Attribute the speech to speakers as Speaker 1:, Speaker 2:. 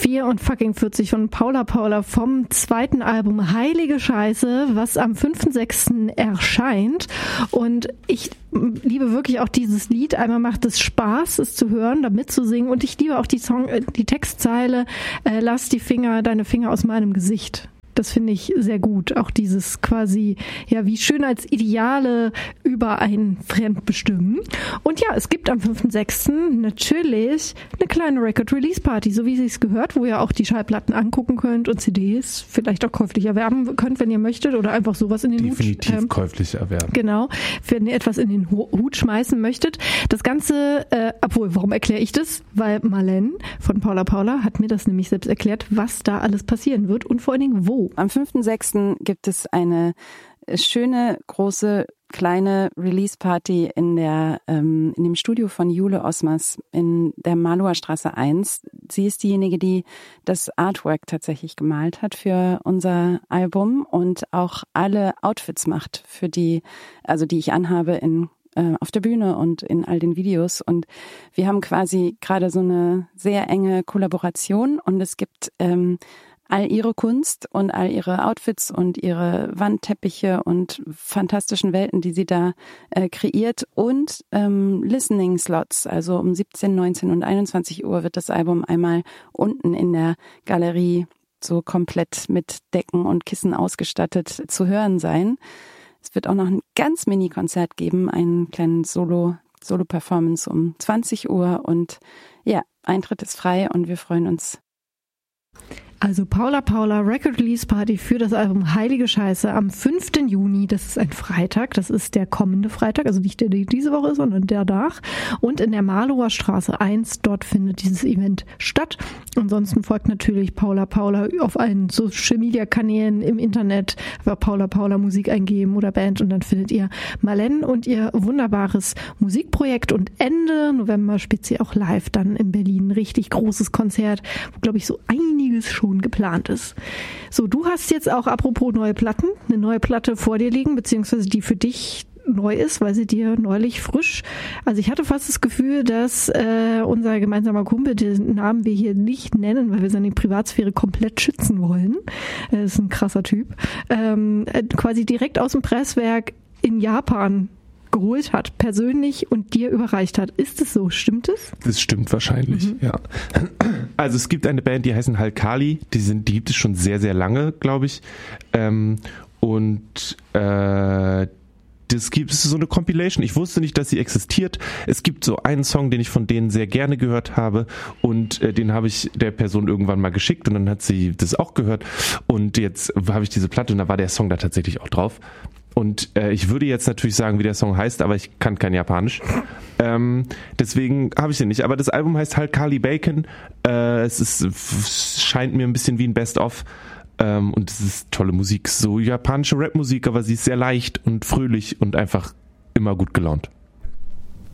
Speaker 1: 44 von Paula Paula vom zweiten Album Heilige Scheiße, was am 5.6. erscheint. Und ich liebe wirklich auch dieses Lied. Einmal macht es Spaß, es zu hören, da mitzusingen. Und ich liebe auch die Textzeile, lass deine Finger aus meinem Gesicht. Das finde ich sehr gut. Auch dieses quasi, ja, wie schön als Ideale über ein Fremdbestimmen. Und ja, es gibt am 5.6. natürlich eine kleine Record-Release-Party, so wie sie es gehört, wo ihr auch die Schallplatten angucken könnt und CDs vielleicht auch käuflich erwerben könnt, wenn ihr möchtet, oder einfach sowas in den
Speaker 2: Definitiv käuflich erwerben.
Speaker 1: Genau, wenn ihr etwas in den Hut schmeißen möchtet. Das Ganze, warum erkläre ich das? Weil Marlene von Paula Paula hat mir das nämlich selbst erklärt, was da alles passieren wird und vor allen Dingen wo.
Speaker 3: Am 5.6. gibt es eine schöne, große, kleine Release-Party in dem Studio von Jule Osmers in der Marlower Straße 1. Sie ist diejenige, die das Artwork tatsächlich gemalt hat für unser Album und auch alle Outfits macht, die ich anhabe auf der Bühne und in all den Videos. Und wir haben quasi gerade so eine sehr enge Kollaboration und es gibt all ihre Kunst und all ihre Outfits und ihre Wandteppiche und fantastischen Welten, die sie da kreiert und Listening Slots, also um 17, 19 und 21 Uhr wird das Album einmal unten in der Galerie so komplett mit Decken und Kissen ausgestattet zu hören sein. Es wird auch noch ein ganz Mini-Konzert geben, einen kleinen Solo-Performance um 20 Uhr und ja, Eintritt ist frei und wir freuen uns.
Speaker 1: Also Paula Paula Record Release Party für das Album Heilige Scheiße am 5. Juni. Das ist ein Freitag. Das ist der kommende Freitag. Also nicht der, der diese Woche ist, sondern der danach. Und in der Marlower Straße 1. Dort findet dieses Event statt. Ansonsten folgt natürlich Paula Paula auf allen Social Media Kanälen im Internet. Einfach Paula Paula Musik eingeben oder Band. Und dann findet ihr Marlene und ihr wunderbares Musikprojekt. Und Ende November spielt sie auch live dann in Berlin. Richtig großes Konzert, wo, glaube ich, so einiges schon geplant ist. So, du hast jetzt auch, apropos neue Platten, eine neue Platte vor dir liegen, beziehungsweise die für dich neu ist, weil sie dir neulich frisch, also ich hatte fast das Gefühl, dass unser gemeinsamer Kumpel, den Namen wir hier nicht nennen, weil wir seine Privatsphäre komplett schützen wollen, das ist ein krasser Typ, quasi direkt aus dem Presswerk in Japan geholt hat, persönlich und dir überreicht hat. Ist es so? Stimmt es?
Speaker 2: Das stimmt wahrscheinlich, ja. Also es gibt eine Band, die heißen Halkali, die gibt es schon sehr, sehr lange, glaube ich. Das gibt es so eine Compilation. Ich wusste nicht, dass sie existiert. Es gibt so einen Song, den ich von denen sehr gerne gehört habe und den habe ich der Person irgendwann mal geschickt und dann hat sie das auch gehört und jetzt habe ich diese Platte und da war der Song da tatsächlich auch drauf. Und ich würde jetzt natürlich sagen, wie der Song heißt, aber ich kann kein Japanisch. Deswegen habe ich den nicht. Aber das Album heißt Halkali Bacon. Es scheint mir ein bisschen wie ein Best-of. Und es ist tolle Musik, so japanische Rapmusik, aber sie ist sehr leicht und fröhlich und einfach immer gut gelaunt.